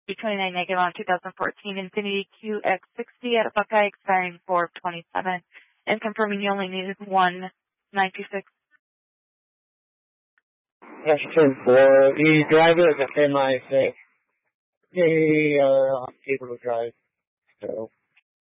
29 negative on 2014 Infiniti QX60 at a Buckeye expiring 4/27, and confirming you only needed 196. That's 10-4. You drive it as a semi-6. They are able to drive, so...